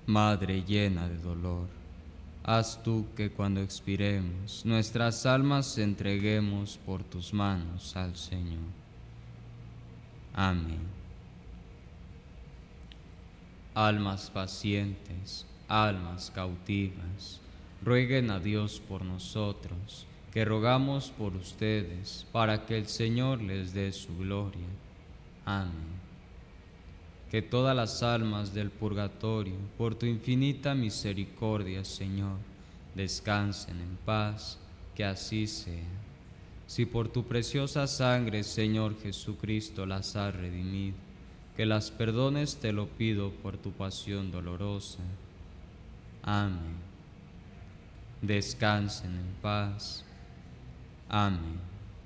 Madre llena de dolor, haz tú que cuando expiremos, nuestras almas entreguemos por tus manos al Señor. Amén. Almas pacientes, almas cautivas, rueguen a Dios por nosotros, que rogamos por ustedes, para que el Señor les dé su gloria. Amén. Que todas las almas del purgatorio, por tu infinita misericordia, Señor, descansen en paz, que así sea. Si por tu preciosa sangre, Señor Jesucristo, las has redimido, que las perdones te lo pido por tu pasión dolorosa. Amén. Descansen en paz. Amén.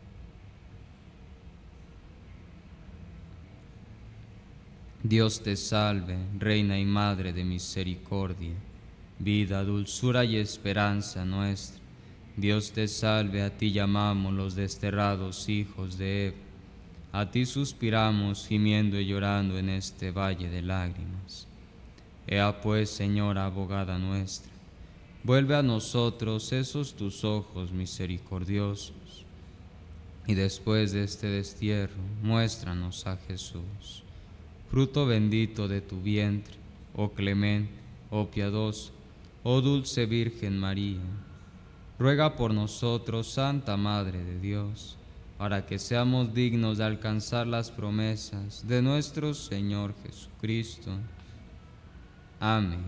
Dios te salve, Reina y Madre de misericordia, vida, dulzura y esperanza nuestra. Dios te salve, a ti llamamos los desterrados hijos de Eva. A ti suspiramos, gimiendo y llorando en este valle de lágrimas. Ea pues, Señora abogada nuestra, vuelve a nosotros esos tus ojos misericordiosos, y después de este destierro, muéstranos a Jesús, fruto bendito de tu vientre, oh clemente, oh piadoso, oh dulce Virgen María. Ruega por nosotros, Santa Madre de Dios, para que seamos dignos de alcanzar las promesas de nuestro Señor Jesucristo. Amén.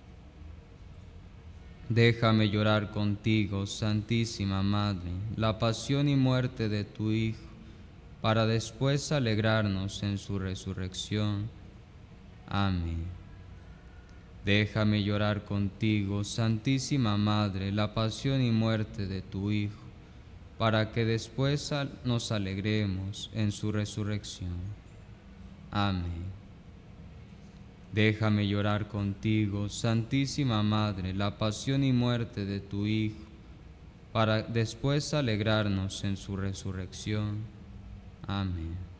Déjame llorar contigo, Santísima Madre, la pasión y muerte de tu Hijo, para después alegrarnos en su resurrección. Amén. Déjame llorar contigo, Santísima Madre, la pasión y muerte de tu Hijo, para que después nos alegremos en su resurrección. Amén. Déjame llorar contigo, Santísima Madre, la pasión y muerte de tu Hijo, para después alegrarnos en su resurrección. Amén.